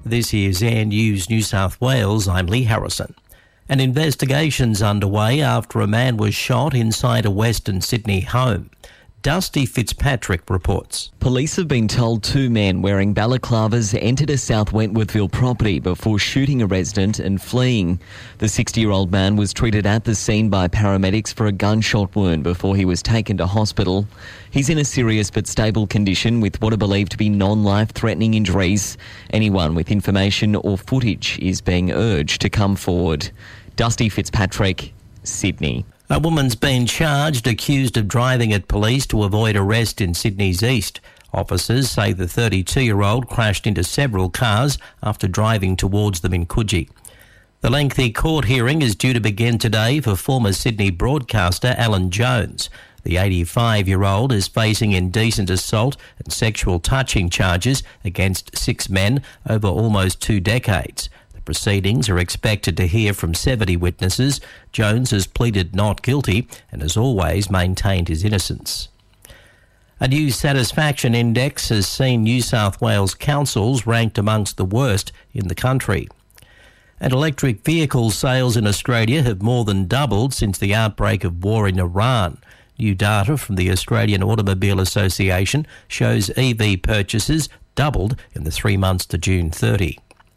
This is Air News New South Wales. I'm Lee Harrison. An investigation's underway after a man was shot inside a Western Sydney home. Dusty Fitzpatrick reports. Police have been told two men wearing balaclavas entered a South Wentworthville property before shooting a resident and fleeing. The 60-year-old man was treated at the scene by paramedics for a gunshot wound before he was taken to hospital. He's in a serious but stable condition with what are believed to be non-life-threatening injuries. Anyone with information or footage is being urged to come forward. Dusty Fitzpatrick, Sydney. A woman's been charged, accused of driving at police to avoid arrest in Sydney's east. Officers say the 32-year-old crashed into several cars after driving towards them in Coogee. The lengthy court hearing is due to begin today for former Sydney broadcaster Alan Jones. The 85-year-old is facing indecent assault and sexual touching charges against 6 men over almost 2 decades. Proceedings are expected to hear from 70 witnesses. Jones has pleaded not guilty and has always maintained his innocence. A new satisfaction index has seen New South Wales councils ranked amongst the worst in the country. And electric vehicle sales in Australia have more than doubled since the outbreak of war in Iran. New data from the Australian Automobile Association shows EV purchases doubled in the 3 months to June 30.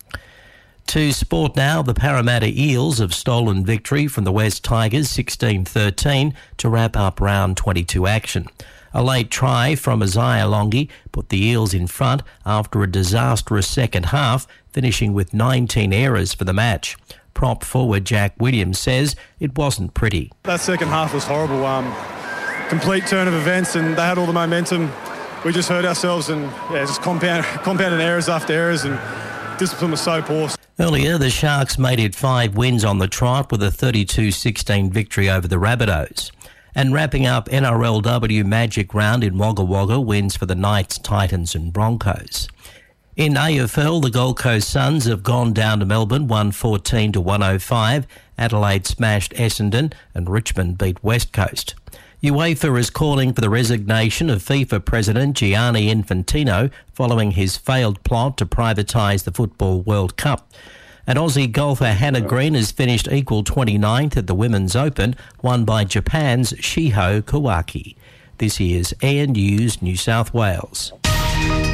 To sport now, the Parramatta Eels have stolen victory from the West Tigers 16-13 to wrap up round 22 action. A late try from Isaiah Longi put the Eels in front after a disastrous second half, finishing with 19 errors for the match. Prop forward Jack Williams says it wasn't pretty. That second half was horrible. Complete turn of events, and they had all the momentum. We just hurt ourselves and just compounded errors after errors, and discipline was so poor. Earlier, the Sharks made it 5 wins on the trot with a 32-16 victory over the Rabbitohs. And wrapping up NRLW Magic Round in Wagga Wagga, wins for the Knights, Titans and Broncos. In AFL, the Gold Coast Suns have gone down to Melbourne 114-105. Adelaide smashed Essendon and Richmond beat West Coast. UEFA is calling for the resignation of FIFA President Gianni Infantino following his failed plot to privatise the Football World Cup. And Aussie golfer Hannah Green has finished equal 29th at the Women's Open, won by Japan's Shiho Kawaki. This is Air News New South Wales.